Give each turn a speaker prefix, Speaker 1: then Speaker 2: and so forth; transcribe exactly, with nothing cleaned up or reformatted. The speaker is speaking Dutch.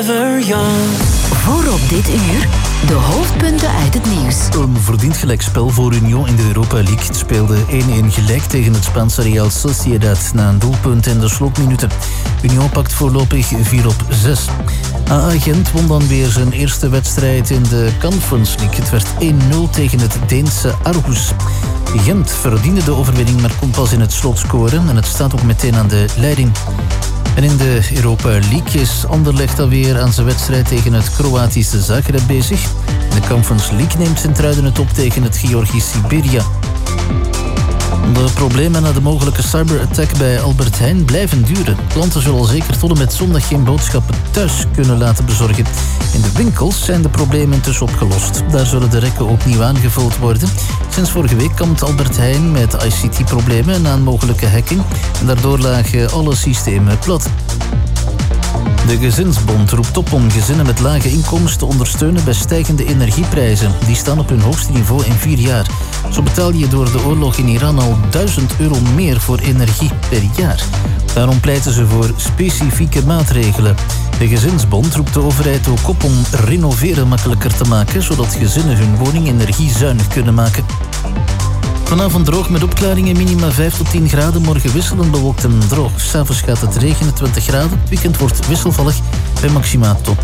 Speaker 1: Voor op dit uur de hoofdpunten uit het nieuws.
Speaker 2: Een verdiend gelijkspel voor Union in de Europa League. Het speelde één-één gelijk tegen het Spaanse Real Sociedad na een doelpunt in de slotminuten. Union pakt voorlopig vier op zes. A A Gent won dan weer zijn eerste wedstrijd in de Conference League. Het werd één nul tegen het Deense Aarhus. Gent verdiende de overwinning, maar kon pas in het slot scoren en het staat ook meteen aan de leiding. En in de Europa League is Anderlecht alweer aan zijn wedstrijd tegen het Kroatische Zagreb bezig. In de Conference League neemt Sint-Truiden het op tegen het Georgisch Siberia. De problemen na de mogelijke cyberattack bij Albert Heijn blijven duren. Klanten zullen zeker tot en met zondag geen boodschappen thuis kunnen laten bezorgen. In de winkels zijn de problemen intussen opgelost. Daar zullen de rekken opnieuw aangevuld worden. Sinds vorige week kampt Albert Heijn met I C T-problemen na een mogelijke hacking. En daardoor lagen alle systemen plat. De Gezinsbond roept op om gezinnen met lage inkomens te ondersteunen bij stijgende energieprijzen. Die staan op hun hoogste niveau in vier jaar. Zo betaal je door de oorlog in Iran al duizend euro meer voor energie per jaar. Daarom pleiten ze voor specifieke maatregelen. De Gezinsbond roept de overheid ook op om renoveren makkelijker te maken, zodat gezinnen hun woning energiezuinig kunnen maken. Vanavond droog met opklaringen, minima vijf tot tien graden. Morgen wisselend bewolkt en droog. 'S Avonds gaat het regenen, twintig graden. Het weekend wordt wisselvallig bij maxima tot